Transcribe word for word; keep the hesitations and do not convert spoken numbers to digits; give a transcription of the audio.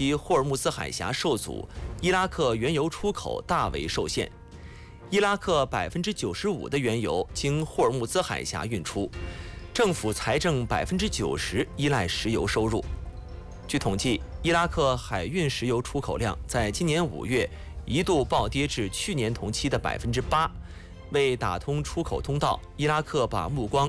期霍尔木兹海峡受阻，伊拉克原油出口大为受限。伊拉克百分之九十五的原油经霍尔木兹海峡运出，政府财政百分之九十依赖石油收入。据统计，伊拉克海运石油出口量在今年五月一度暴跌至去年同期的百分之八。为打通出口通道，伊拉克把目光